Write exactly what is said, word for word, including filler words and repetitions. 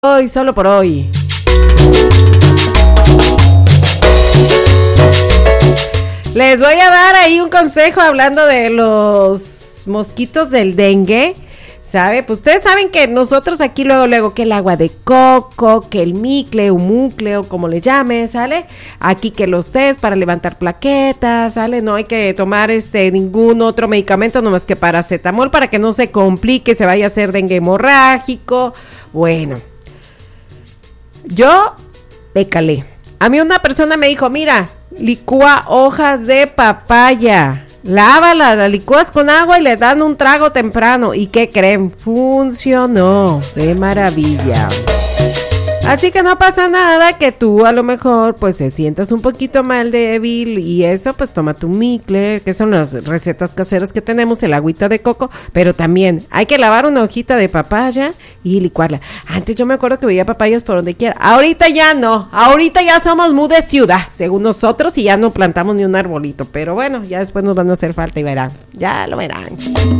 Hoy, solo por hoy. Les voy a dar ahí un consejo hablando de los mosquitos del dengue, ¿sabe? Pues ustedes saben que nosotros aquí luego, luego, que el agua de coco, que el micle, umucle, o como le llame, ¿sale? Aquí que los test para levantar plaquetas, ¿sale? No hay que tomar este ningún otro medicamento, nomás que paracetamol para que no se complique, se vaya a hacer dengue hemorrágico. Bueno, yo me calé. A mí una persona me dijo, mira, licúa hojas de papaya, lávala, la licúas con agua y le dan un trago temprano. ¿Y qué creen? Funcionó de maravilla. Así que no pasa nada que tú a lo mejor pues te sientas un poquito mal débil y eso, pues toma tu micle, que son las recetas caseras que tenemos, el agüita de coco, pero también hay que lavar una hojita de papaya y licuarla. Antes yo me acuerdo que veía papayas por donde quiera, ahorita ya no, ahorita ya somos muy de ciudad, según nosotros, y ya no plantamos ni un arbolito, pero bueno, ya después nos van a hacer falta y verán, ya lo verán.